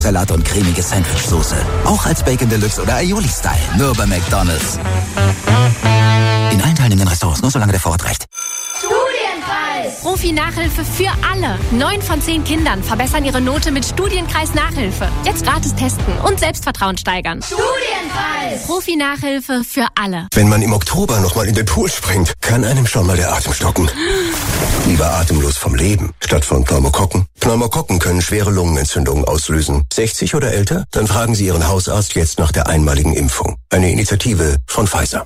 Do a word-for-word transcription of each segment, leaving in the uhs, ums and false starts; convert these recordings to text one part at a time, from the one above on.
Salat und cremige Sandwich-Soße. Auch als Bacon Deluxe oder Aioli-Style. Nur bei McDonald's. In allen teilnehmenden Restaurants, nur solange der Vorrat reicht. Studienkreis! Profi-Nachhilfe für alle. Neun von zehn Kindern verbessern ihre Note mit Studienkreis-Nachhilfe. Jetzt gratis testen und Selbstvertrauen steigern. Studienkreis! Profi-Nachhilfe für alle. Wenn man im Oktober nochmal in den Pool springt, kann einem schon mal der Atem stocken. Lieber atemlos vom Leben, statt von Pneumokokken. Pneumokokken können schwere Lungenentzündungen auslösen. sechzig oder älter? Dann fragen Sie Ihren Hausarzt jetzt nach der einmaligen Impfung. Eine Initiative von Pfizer.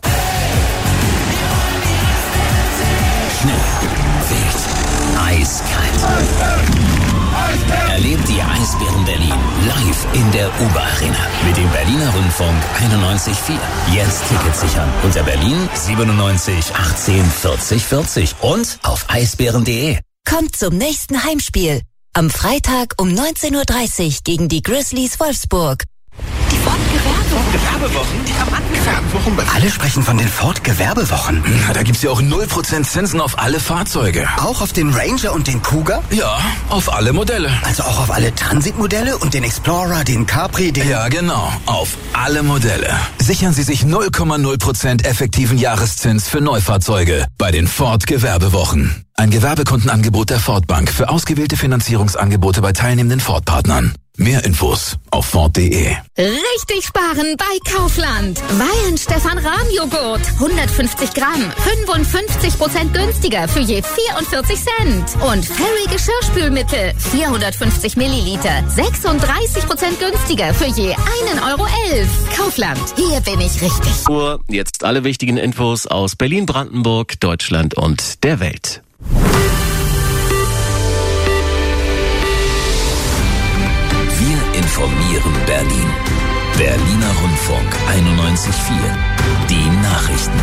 Schnell, wild, eiskalt. Erlebt die Eisbären Berlin live in der Uber Arena mit dem Berliner Rundfunk einundneunzig Komma vier. Jetzt Tickets sichern unter Berlin siebenundneunzig achtzehn vierzig vierzig und auf eisbären punkt de. Kommt zum nächsten Heimspiel. Am Freitag um neunzehn Uhr dreißig gegen die Grizzlies Wolfsburg. Die Ford-Gewerbewochen. Gewerbewochen? Diamantengewerbewochen. Alle sprechen von den Ford-Gewerbewochen. Na, da gibt's ja auch null Prozent Zinsen auf alle Fahrzeuge. Auch auf den Ranger und den Cougar? Ja, auf alle Modelle. Also auch auf alle Transit-Modelle und den Explorer, den Capri, den... Ja, genau. Auf alle Modelle. Sichern Sie sich null Komma null Prozent effektiven Jahreszins für Neufahrzeuge bei den Ford-Gewerbewochen. Ein Gewerbekundenangebot der Ford Bank für ausgewählte Finanzierungsangebote bei teilnehmenden Ford-Partnern. Mehr Infos auf Ford punkt de. Richtig sparen bei Kaufland. Wein Stefan Rahm Joghurt. hundertfünfzig Gramm. fünfundfünfzig Prozent günstiger für je vierundvierzig Cent. Und Fairy Geschirrspülmittel. vierhundertfünfzig Milliliter. sechsunddreißig Prozent günstiger für je einen Euro elf. Kaufland. Hier bin ich richtig. Jetzt alle wichtigen Infos aus Berlin, Brandenburg, Deutschland und der Welt. Wir informieren Berlin. Berliner Rundfunk einundneunzig Komma vier. Die Nachrichten.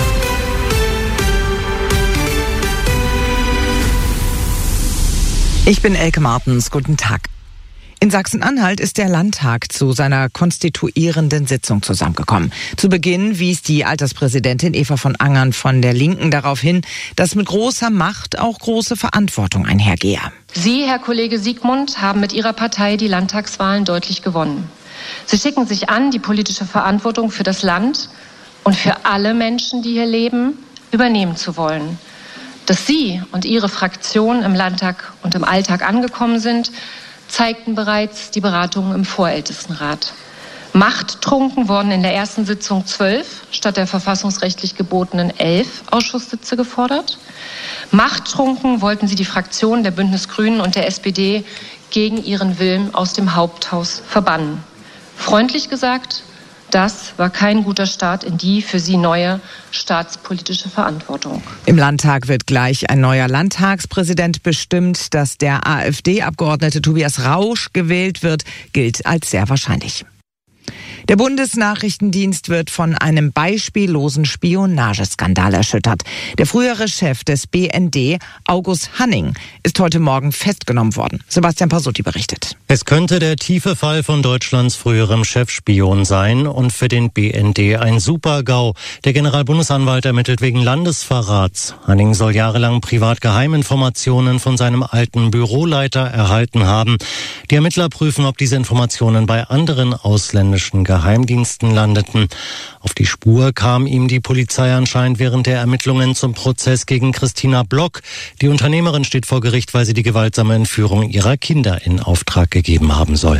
Ich bin Elke Martens. Guten Tag. In Sachsen-Anhalt ist der Landtag zu seiner konstituierenden Sitzung zusammengekommen. Zu Beginn wies die Alterspräsidentin Eva von Angern von der Linken darauf hin, dass mit großer Macht auch große Verantwortung einhergehe. Sie, Herr Kollege Siegmund, haben mit Ihrer Partei die Landtagswahlen deutlich gewonnen. Sie schicken sich an, die politische Verantwortung für das Land und für alle Menschen, die hier leben, übernehmen zu wollen. Dass Sie und Ihre Fraktion im Landtag und im Alltag angekommen sind, zeigten bereits die Beratungen im Vorältestenrat. Machttrunken wurden in der ersten Sitzung zwölf statt der verfassungsrechtlich gebotenen elf Ausschusssitze gefordert. Machttrunken wollten sie die Fraktionen der Bündnisgrünen und der S P D gegen ihren Willen aus dem Haupthaus verbannen. Freundlich gesagt, das war kein guter Start in die für sie neue staatspolitische Verantwortung. Im Landtag wird gleich ein neuer Landtagspräsident bestimmt. Dass der AfD-Abgeordnete Tobias Rausch gewählt wird, gilt als sehr wahrscheinlich. Der Bundesnachrichtendienst wird von einem beispiellosen Spionageskandal erschüttert. Der frühere Chef des B N D, August Hanning, ist heute Morgen festgenommen worden. Sebastian Pasutti berichtet. Es könnte der tiefe Fall von Deutschlands früherem Chefspion sein und für den B N D ein Super-GAU. Der Generalbundesanwalt ermittelt wegen Landesverrats. Hanning soll jahrelang privat Geheiminformationen von seinem alten Büroleiter erhalten haben. Die Ermittler prüfen, ob diese Informationen bei anderen ausländischen Geheimdiensten landeten. Auf die Spur kam ihm die Polizei anscheinend während der Ermittlungen zum Prozess gegen Christina Block. Die Unternehmerin steht vor Gericht, weil sie die gewaltsame Entführung ihrer Kinder in Auftrag gegeben haben soll.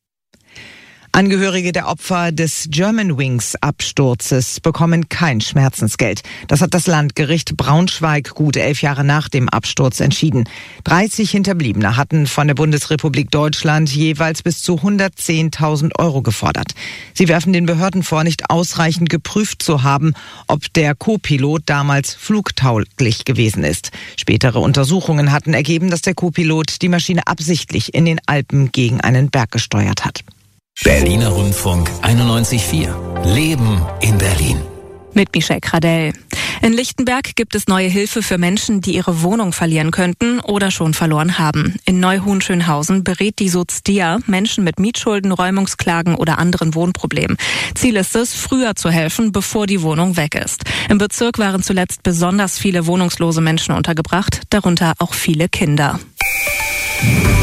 Angehörige der Opfer des Germanwings-Absturzes bekommen kein Schmerzensgeld. Das hat das Landgericht Braunschweig gut elf Jahre nach dem Absturz entschieden. dreißig Hinterbliebene hatten von der Bundesrepublik Deutschland jeweils bis zu hundertzehntausend Euro gefordert. Sie werfen den Behörden vor, nicht ausreichend geprüft zu haben, ob der Co-Pilot damals flugtauglich gewesen ist. Spätere Untersuchungen hatten ergeben, dass der Co-Pilot die Maschine absichtlich in den Alpen gegen einen Berg gesteuert hat. Berliner Rundfunk einundneunzig Komma vier. Leben in Berlin. Mit Michelle Kradell. In Lichtenberg gibt es neue Hilfe für Menschen, die ihre Wohnung verlieren könnten oder schon verloren haben. In Neuhohenschönhausen berät die Sozdia Menschen mit Mietschulden, Räumungsklagen oder anderen Wohnproblemen. Ziel ist es, früher zu helfen, bevor die Wohnung weg ist. Im Bezirk waren zuletzt besonders viele wohnungslose Menschen untergebracht, darunter auch viele Kinder.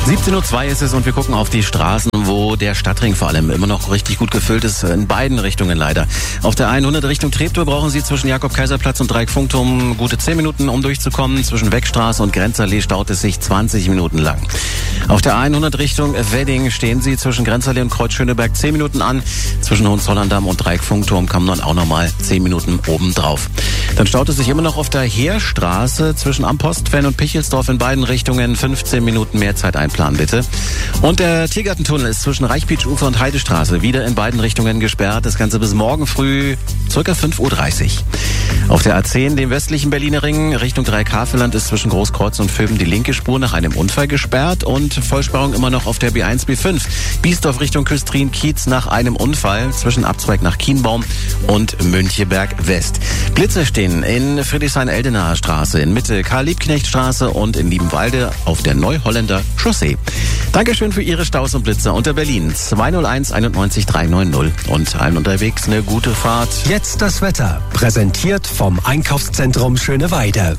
siebzehn Uhr zwei ist es und wir gucken auf die Straßen, wo der Stadtring vor allem immer noch richtig gut gefüllt ist, in beiden Richtungen leider. Auf der hundert Richtung Treptow brauchen Sie zwischen Jakob-Kaiser-Platz und Dreieck-Funkturm gute zehn Minuten, um durchzukommen. Zwischen Weckstraße und Grenzallee staut es sich zwanzig Minuten lang. Auf der hundert Richtung Wedding stehen Sie zwischen Grenzallee und Kreuz-Schöneberg zehn Minuten an. Zwischen Hohenzollern-Damm und Dreieck-Funkturm kommen dann auch nochmal zehn Minuten obendrauf. Dann staut es sich immer noch auf der Heerstraße zwischen Ampost-Fan und Pichelsdorf in beiden Richtungen. fünfzehn Minuten mehr Zeit einplanen, bitte. Und der Tiergartentunnel ist zwischen Reichpietsch-Ufer und Heidestraße wieder in beiden Richtungen gesperrt. Das Ganze bis morgen früh ca. fünf Uhr dreißig. Auf der A zehn, dem westlichen Berliner Ring, Richtung Dreieck-Havelland, ist zwischen Großkreuz und Vöben die linke Spur nach einem Unfall gesperrt und Vollsperrung immer noch auf der B eins, B fünf. Biesdorf Richtung Küstrin-Kiez nach einem Unfall zwischen Abzweig nach Kienbaum und Müncheberg West. Blitze stehen in Friedrichshain-Eldenaer Straße, in Mitte Karl-Liebknecht-Straße und in Liebenwalde auf der Neuholländer Chaussee. Dankeschön für Ihre Staus und Blitze unter Berlin zwei null eins einundneunzig dreihundertneunzig und allen unterwegs eine gute Fahrt. Jetzt das Wetter, präsentiert vom Einkaufszentrum Schöneweide.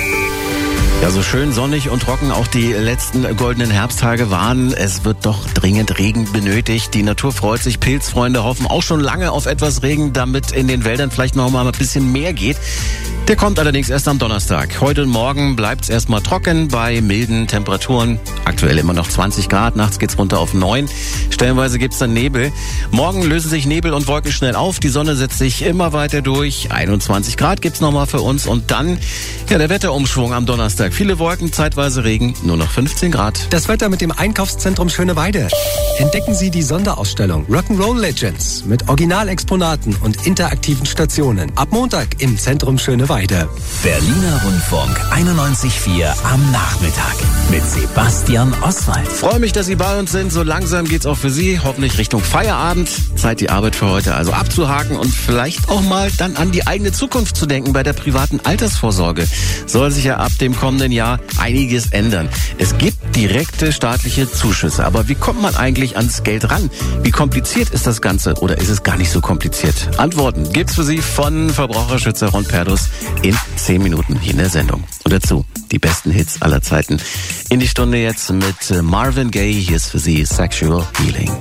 Ja, so schön sonnig und trocken auch die letzten goldenen Herbsttage waren. Es wird doch dringend Regen benötigt. Die Natur freut sich. Pilzfreunde hoffen auch schon lange auf etwas Regen, damit in den Wäldern vielleicht noch mal ein bisschen mehr geht. Der kommt allerdings erst am Donnerstag. Heute und morgen bleibt es erstmal trocken bei milden Temperaturen. Aktuell immer noch zwanzig Grad, nachts geht's runter auf neun. Stellenweise gibt's dann Nebel. Morgen lösen sich Nebel und Wolken schnell auf. Die Sonne setzt sich immer weiter durch. einundzwanzig Grad gibt's nochmal für uns. Und dann, ja, der Wetterumschwung am Donnerstag. Viele Wolken, zeitweise Regen, nur noch fünfzehn Grad. Das Wetter mit dem Einkaufszentrum Schöneweide. Entdecken Sie die Sonderausstellung Rock'n'Roll Legends mit Originalexponaten und interaktiven Stationen. Ab Montag im Zentrum Schöneweide. Berliner Rundfunk einundneunzig Komma vier am Nachmittag mit Sebastian Oswald. Freue mich, dass Sie bei uns sind. So langsam geht's auch für Sie hoffentlich Richtung Feierabend. Zeit, die Arbeit für heute also abzuhaken und vielleicht auch mal dann an die eigene Zukunft zu denken. Bei der privaten Altersvorsorge soll sich ja ab dem kommenden Jahr einiges ändern. Es gibt direkte staatliche Zuschüsse. Aber wie kommt man eigentlich ans Geld ran? Wie kompliziert ist das Ganze? Oder ist es gar nicht so kompliziert? Antworten gibt's für Sie von Verbraucherschützer Ron Perdus in zehn Minuten hier in der Sendung. Und dazu die besten Hits aller Zeiten. In die Stunde jetzt mit Marvin Gaye. Hier ist für Sie Sexual Healing.